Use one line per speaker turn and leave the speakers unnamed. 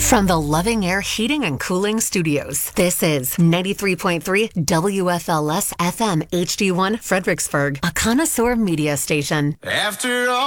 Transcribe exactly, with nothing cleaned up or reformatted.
From the Loving Air Heating and Cooling Studios, this is ninety-three point three W F L S F M H D one Fredericksburg, a connoisseur media station.
After all